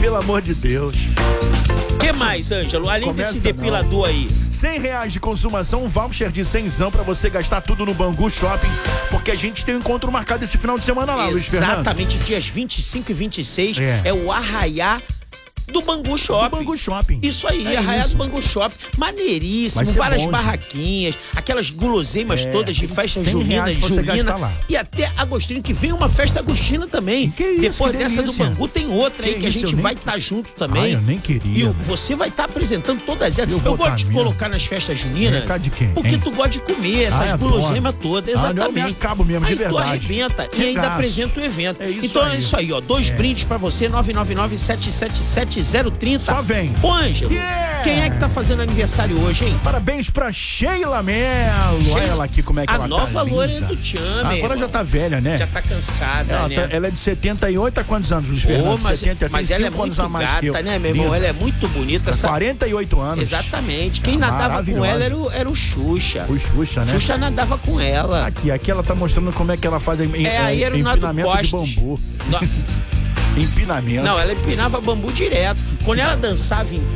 Pelo amor de Deus. O que mais, Ângelo? Além Começa desse depilador aí. R$100 de consumação, um voucher de 100 pra você gastar tudo no Bangu Shopping, porque a gente tem um encontro marcado esse final de semana lá, Luiz Fernando. Exatamente, dias 25 e 26 é o Arraiá do Bangu Shopping. Do Bangu Shopping. Isso aí, Arraiá do Bangu Shopping. Maneiríssimo, várias barraquinhas, aquelas guloseimas todas de festa junina, e até agostinho, que vem uma festa agostina também. Que isso, depois que dessa delícia. do Bangu tem outra aí que a gente vai estar junto também. Eu nem queria. E você vai estar apresentando todas elas. Eu gosto de colocar nas festas juninas. De quem? Porque tu gosta de comer essas guloseimas todas, exatamente. Eu me acabo mesmo, de verdade. Aí tu arrebenta e ainda apresenta o evento. Então é isso aí, ó. 2 brindes pra você, 999-777-030. Só vem. Ô, Ângelo, quem é que tá fazendo aniversário hoje, hein? Parabéns pra Sheila Mello. Olha ela aqui como é que ela tá. A nova loira do Tchame. Agora já tá velha, né? Já tá cansada, né? Ela é de 78, há quantos anos, Luiz Fernando? Mas ela é muito gata, né, meu irmão? Ela é muito bonita. 48 anos. Exatamente. Quem nadava com ela era o Xuxa. O Xuxa, né? Xuxa nadava com ela. Aqui ela tá mostrando como é que ela faz empinamento de bambu. Empinamento. Não, ela empinava bambu direto. Quando ela dançava em